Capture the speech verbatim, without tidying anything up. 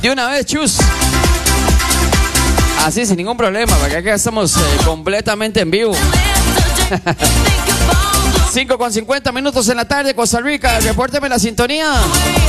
De una vez, chus. Así, sin ningún problema, porque acá estamos eh, completamente en vivo. cinco con cincuenta minutos en la tarde, Costa Rica. Repórteme la sintonía.